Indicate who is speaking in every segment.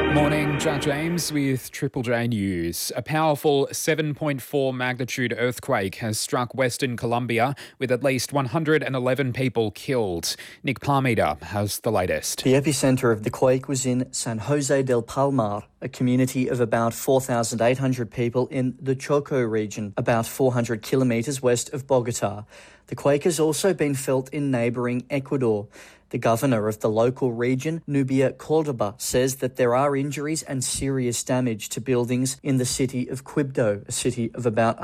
Speaker 1: Morning, Jack James with Triple J News. A powerful 7.4 magnitude earthquake has struck Western Colombia with at least 111 people killed. Nick Parmeter has the latest.
Speaker 2: The epicenter of the quake was in San Jose del Palmar, a community of about 4,800 people in the Choco region, about 400 kilometres west of Bogota. The quake has also been felt in neighbouring Ecuador. The governor of the local region, Nubia Córdoba, says that there are injuries and serious damage to buildings in the city of Quibdó, a city of about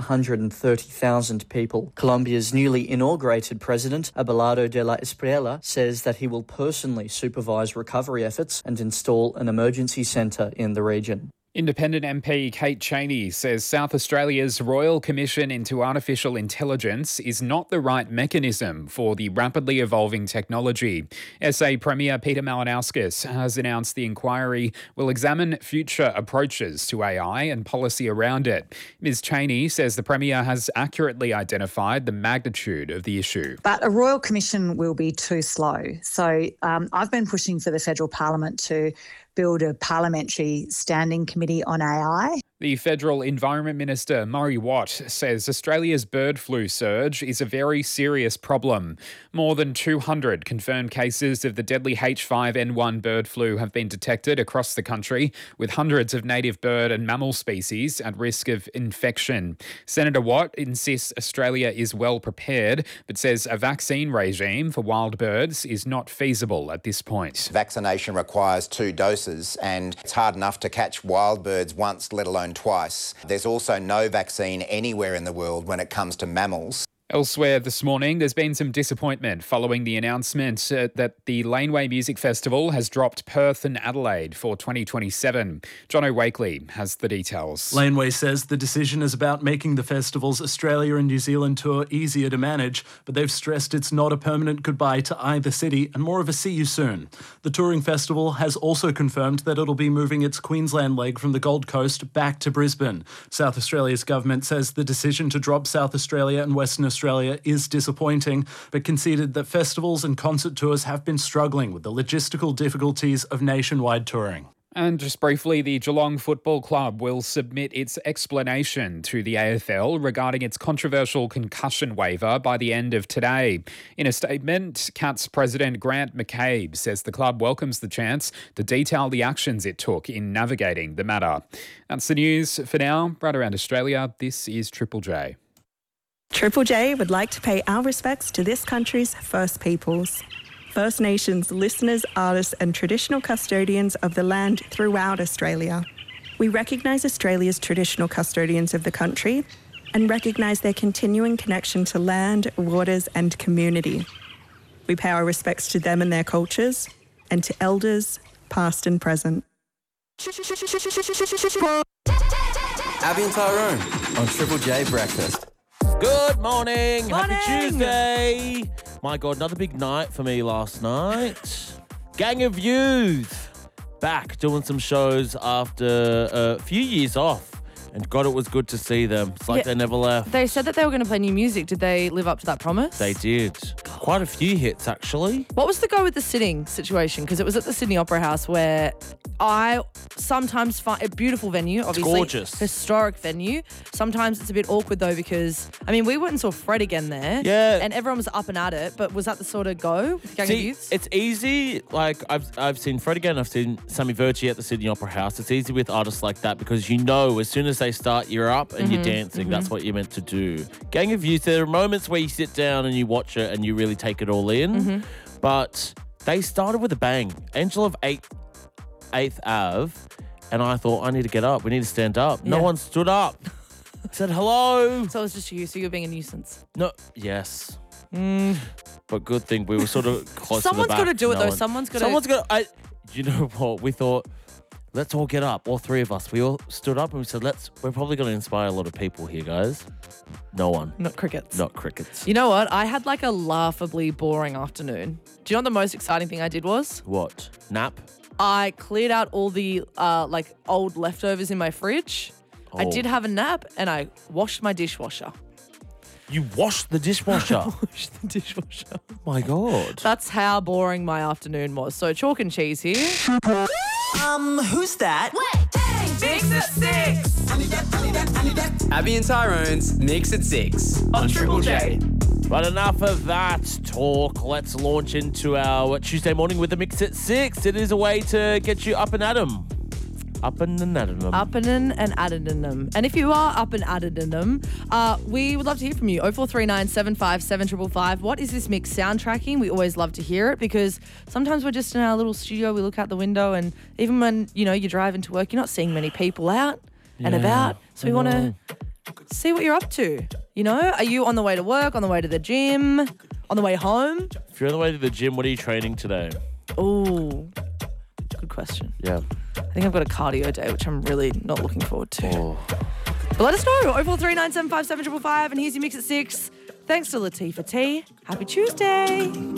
Speaker 2: 130,000 people. Colombia's newly inaugurated president, Abelardo de la Espriella, says that he will personally supervise recovery efforts and install an emergency centre in the region.
Speaker 1: Independent MP Kate Chaney says South Australia's Royal Commission into Artificial Intelligence is not the right mechanism for the rapidly evolving technology. SA Premier Peter Malinauskas has announced the inquiry will examine future approaches to AI and policy around it. Ms Chaney says the Premier has accurately identified the magnitude of the issue.
Speaker 3: But a Royal Commission will be too slow. So I've been pushing for the Federal Parliament to build a parliamentary standing committee on AI.
Speaker 1: The Federal Environment Minister, Murray Watt, says Australia's bird flu surge is a very serious problem. More than 200 confirmed cases of the deadly H5N1 bird flu have been detected across the country, with hundreds of native bird and mammal species at risk of infection. Senator Watt insists Australia is well prepared, but says a vaccine regime for wild birds is not feasible at this point.
Speaker 4: Vaccination requires 2 doses, and it's hard enough to catch wild birds once, let alone twice. There's also no vaccine anywhere in the world when it comes to mammals.
Speaker 1: Elsewhere this morning, there's been some disappointment following the announcement that the Laneway Music Festival has dropped Perth and Adelaide for 2027. Jono Wakely has the details.
Speaker 5: Laneway says the decision is about making the festival's Australia and New Zealand tour easier to manage, but they've stressed it's not a permanent goodbye to either city and more of a see you soon. The touring festival has also confirmed that it'll be moving its Queensland leg from the Gold Coast back to Brisbane. South Australia's government says the decision to drop South Australia and Western Australia is disappointing, but conceded that festivals and concert tours have been struggling with the logistical difficulties of nationwide touring.
Speaker 1: And just briefly, the Geelong Football Club will submit its explanation to the AFL regarding its controversial concussion waiver by the end of today. In a statement, Cats president Grant McCabe says the club welcomes the chance to detail the actions it took in navigating the matter. That's the news for now. Right around Australia, this is Triple J.
Speaker 6: Triple J would like to pay our respects to this country's First Peoples. First Nations listeners, artists and traditional custodians of the land throughout Australia. We recognise Australia's traditional custodians of the country and recognise their continuing connection to land, waters and community. We pay our respects to them and their cultures and to elders, past and present.
Speaker 7: Abby and Tyrone on Triple J Breakfast.
Speaker 8: Good morning. Happy Tuesday. My God, another big night for me last night. Gang of Youth back doing some shows after a few years off. And God, it was good to see them. It's like they never left.
Speaker 9: They said that they were going to play new music. Did they live up to that promise?
Speaker 8: They did. Quite a few hits, actually.
Speaker 9: What was the go with the sitting situation? Because it was at the Sydney Opera House where I sometimes find a beautiful venue, obviously.
Speaker 8: It's gorgeous.
Speaker 9: Historic venue. Sometimes it's a bit awkward though because, I mean, we went and saw Fred again there.
Speaker 8: Yeah.
Speaker 9: And everyone was up and at it, but was that the sort of go with Gang of Youths?
Speaker 8: It's easy. Like, I've seen Fred again. I've seen Sammy Virtue at the Sydney Opera House. It's easy with artists like that because you know as soon as they start, you're up and you're dancing. That's what you're meant to do. Gang of Youth, there are moments where you sit down and you watch it and you really take it all in. But they started with a bang. Angel of 8th Ave, and I thought, I need to get up. We need to stand up. No one stood up. Said hello.
Speaker 9: So it was just you, so you were being a nuisance.
Speaker 8: No, yes. But good thing we were sort of close to the back.
Speaker 9: Someone's got to do it though. Someone's got to.
Speaker 8: You know what? We thought, let's all get up. All three of us. We all stood up and we said, we're probably going to inspire a lot of people here, guys. No one.
Speaker 9: Not crickets.
Speaker 8: Not crickets.
Speaker 9: You know what? I had like a laughably boring afternoon. Do you know what the most exciting thing I did was?
Speaker 8: What? Nap?
Speaker 9: I cleared out all the like old leftovers in my fridge.
Speaker 8: Oh.
Speaker 9: I did have a nap and I washed my dishwasher.
Speaker 8: You washed the dishwasher?
Speaker 9: I washed the dishwasher.
Speaker 8: Oh my God.
Speaker 9: That's how boring my afternoon was. So chalk and cheese here.
Speaker 10: Who's that?
Speaker 11: Mix at 6.
Speaker 10: Abby and Tyrone's Mix at 6
Speaker 11: on Triple J.
Speaker 8: But enough of that talk. Let's launch into our Tuesday morning with the Mix at 6. It is a way to get you up and at 'em. Up and at 'em.
Speaker 9: Up and at 'em. And if you are up and at 'em, we would love to hear from you. 0439 757 555. What is this mix soundtracking? We always love to hear it because sometimes we're just in our little studio, we look out the window, and even when, you're driving to work, you're not seeing many people out and about. So we want to see what you're up to. Are you on the way to work, on the way to the gym, on the way home?
Speaker 8: If you're on the way to the gym, what are you training today?
Speaker 9: Oh, good question.
Speaker 8: Yeah.
Speaker 9: I think I've got a cardio day, which I'm really not looking forward to. But let us know. 0439 757 555, and here's your Mix at 6. Thanks to Latifah T. Happy Tuesday.